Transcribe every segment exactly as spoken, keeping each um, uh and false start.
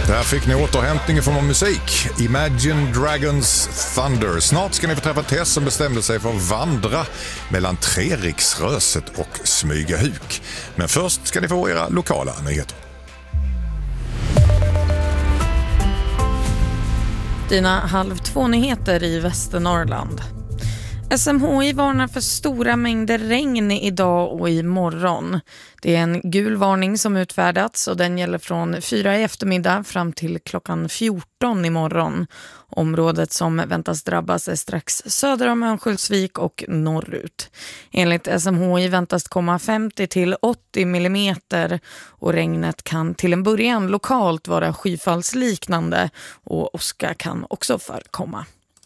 Där fick ni återhämtning från musik. Imagine Dragons Thunder. Snart ska ni få träffa Tess som bestämde sig för att vandra mellan Treriksröset och Smygehuk. Men först ska ni få era lokala nyheter. Dina halv två-nyheter i Västernorrland. S M H I varnar för stora mängder regn idag och imorgon. Det är en gul varning som utfärdats och den gäller från fyra i eftermiddag fram till klockan fjorton imorgon. Området som väntas drabbas är strax söder om Örnsköldsvik och norrut. Enligt S M H I väntas komma femtio till åttio millimeter och regnet kan till en början lokalt vara skyfallsliknande och åska kan också förekomma.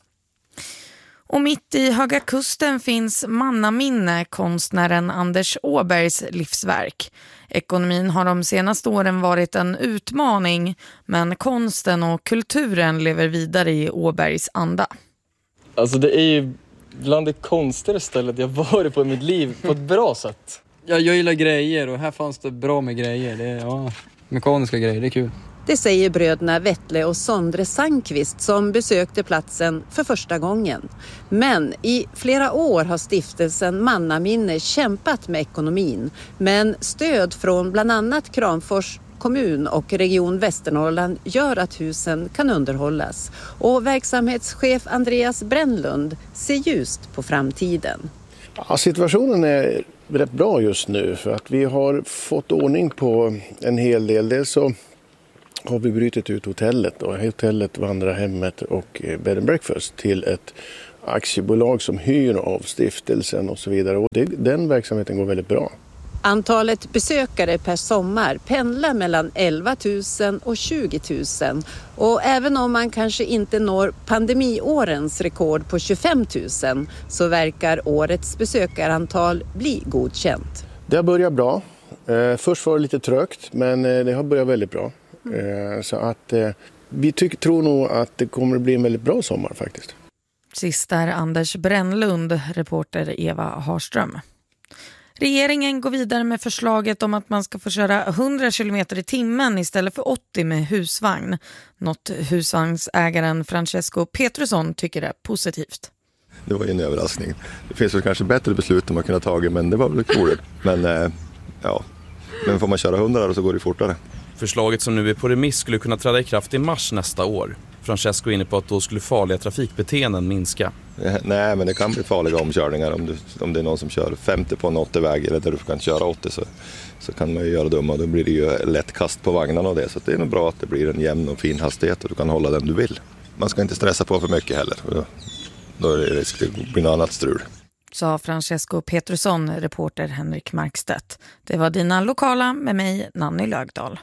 Och mitt i Höga Kusten finns mannaminne, konstnären Anders Åbergs livsverk. Ekonomin har de senaste åren varit en utmaning, men konsten och kulturen lever vidare i Åbergs anda. Alltså det är ju bland det konstigaste stället jag varit på i mitt liv på ett bra sätt. Jag, jag gillar grejer och här fanns det bra med grejer. Det är, ja, mekaniska grejer, det är kul. Det säger bröderna Vettle och Sondre Sandqvist som besökte platsen för första gången. Men i flera år har stiftelsen Mannaminne kämpat med ekonomin. Men stöd från bland annat Kramfors kommun och region Västernorrland gör att husen kan underhållas. Och verksamhetschef Andreas Brännlund ser ljust på framtiden. Ja, situationen är rätt bra just nu för att vi har fått ordning på en hel del. Dels så har vi brytit ut hotellet och hotellet, Vandrarhemmet och Bed and Breakfast till ett aktiebolag som hyr av stiftelsen och så vidare. Och det, den verksamheten går väldigt bra. Antalet besökare per sommar pendlar mellan elva tusen och tjugo tusen. Och även om man kanske inte når pandemiårens rekord på tjugofem tusen så verkar årets besökarantal bli godkänt. Det har börjat bra. Först var det lite trögt men det har börjat väldigt bra. Mm. Så att vi tycker, tror nog att det kommer att bli en väldigt bra sommar faktiskt. Sist är Anders Brännlund, reporter Eva Harström. Regeringen går vidare med förslaget om att man ska få köra hundra kilometer i timmen istället för åttio med husvagn. Något husvagnsägaren Francesco Petrusson tycker är positivt. Det var ju en överraskning. Det finns väl kanske bättre beslut om man kunde ha tagit, men det var väl roligt. Men ja, men får man köra hundra så går det fortare. Förslaget som nu är på remiss skulle kunna träda i kraft i mars nästa år. Francesco är inne på att då skulle farliga trafikbeteenden minska. Nej, men det kan bli farliga omkörningar om, du, om det är någon som kör femtio på en åttio-väg eller där du kan köra åttio så, så kan man ju göra dumma. Då blir det ju lätt kast på vagnarna och det. Så det är nog bra att det blir en jämn och fin hastighet och du kan hålla den du vill. Man ska inte stressa på för mycket heller. Då, då är det risk att det blir något annat strul. Sa Francesco Petrusson, reporter Henrik Markstedt. Det var dina lokala med mig, Nanny Lögdahl.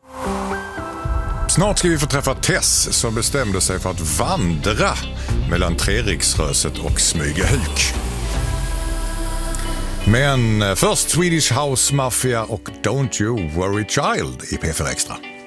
Snart ska vi få träffa Tess som bestämde sig för att vandra mellan Treriksröset och Smygehuk. Men först Swedish House Mafia och Don't You Worry Child i P fyra Extra.